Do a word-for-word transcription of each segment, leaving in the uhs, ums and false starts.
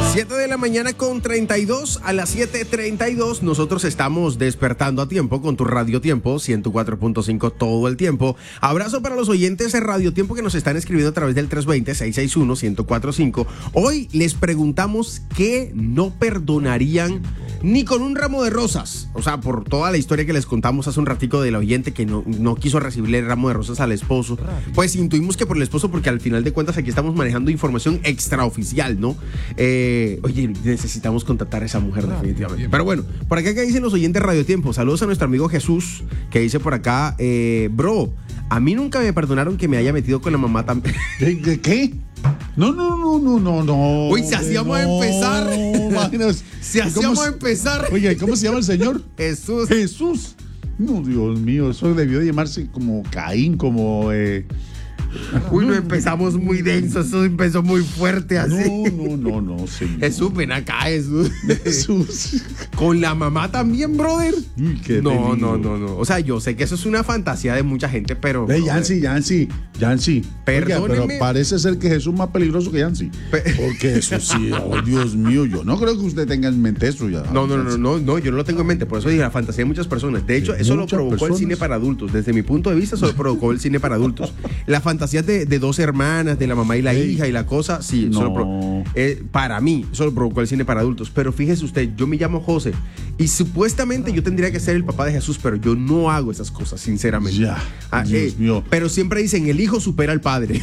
siete de la mañana con treinta y dos, a las siete treinta y dos nosotros estamos despertando a tiempo con tu Radio Tiempo ciento cuatro punto cinco todo el tiempo. Abrazo para los oyentes de Radio Tiempo que nos están escribiendo a través del tres dos cero, seis seis uno, uno cero cuatro cinco. Hoy les preguntamos qué no perdonarían ni con un ramo de rosas. O sea, por toda la historia que les contamos hace un ratico del oyente que no, no quiso recibirle el ramo de rosas al esposo. Pues intuimos que por el esposo, porque al final de cuentas aquí estamos manejando información extraoficial, ¿no? Eh, oye, necesitamos contactar a esa mujer definitivamente. Pero bueno, por acá que dicen los oyentes Radio Tiempo. Saludos a nuestro amigo Jesús, que dice por acá, eh, bro, a mí nunca me perdonaron que me haya metido con la mamá también. ¿De qué? No, no, no, no, no, no. Uy, si así vamos a empezar. Máquinas. Si así vamos a empezar. Oye, ¿cómo se llama el señor? Jesús. Jesús. No, Dios mío, eso debió de llamarse como Caín, como... Eh... Uy, no empezamos muy denso, eso empezó muy fuerte así. No, no, no, no, señor. Jesús, ven acá, Jesús. Jesús. Con la mamá también, brother. Uy, qué no, peligro. no, no, no. O sea, yo sé que eso es una fantasía de mucha gente, pero... Ve, Yancy, Yancy, Yancy. Perdóneme. Oiga, pero parece ser que Jesús es más peligroso que Yancy. Pe- Porque eso sí, oh, Dios mío, yo no creo que usted tenga en mente eso ya. No, no, no, no, no, yo no lo tengo en mente. Por eso dije la fantasía de muchas personas. De hecho, ¿De eso lo muchas provocó personas? el cine para adultos. Desde mi punto de vista, eso lo provocó el cine para adultos. Las fantasías de, de dos hermanas, de la mamá y la Ey. hija y la cosa, sí, eso No. lo pro- eh, para mí, eso lo provocó el cine para adultos. Pero fíjese usted, yo me llamo José y supuestamente yo tendría que ser el papá de Jesús, pero yo no hago esas cosas, sinceramente. Ya, Ah, Dios eh, mío. Pero siempre dicen, el hijo supera al padre.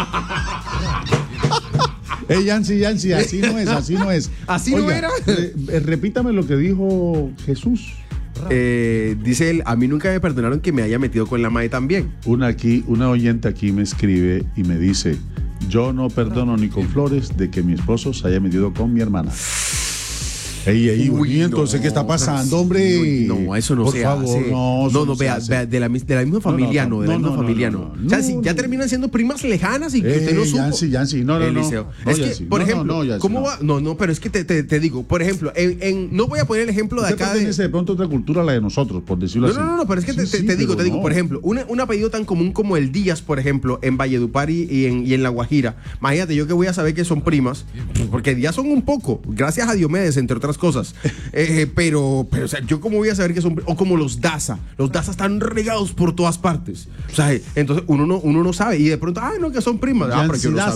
Ey, Yancy, Yancy, así no es, así no es. ¿Así no era? re- eh, repítame lo que dijo Jesús. Eh, dice él, a mí nunca me perdonaron que me haya metido con la madre también. Una aquí, una oyente aquí me escribe y me dice: yo no perdono ni con flores de que mi esposo se haya metido con mi hermana. Ey, ey, Uy, uy, entonces, no, ¿qué está pasando, pero hombre? sí, No, eso no Por se favor, hace. No, eso no, no, se vea, hace. vea, de la, mis- de la misma familia, no, no, de la no, misma no, familia, no, no. no, O sea, no, si ya no. terminan siendo primas lejanas y que Eh, usted no supo. Yancy, Yancy, no, no, no. Eliseo. No, Es que, Yancy, por no, ejemplo, no, no, Yancy, ¿cómo no. va? No, no, pero es que te, te, te digo, por ejemplo, en, en, no voy a poner el ejemplo de Usted acá de... pertenece de pronto a otra cultura, la de nosotros, por decirlo No, así. no, no, no, pero es que te, Sí, te- sí, te digo, pero te digo, no. por ejemplo, un, un apellido tan común como el Díaz, por ejemplo, en Valledupar y, y en, y en La Guajira. Imagínate, yo que voy a saber que son primas, porque Díaz son un poco, gracias a Diomedes, entre otras cosas. Eh, pero, pero, o sea, yo cómo voy a saber que son, o como los Daza, los Daza están regados por todas partes. O sea, entonces uno no, uno no sabe, y de pronto, ah, no, que son primas. Ah, pero yo no Yancy sabía.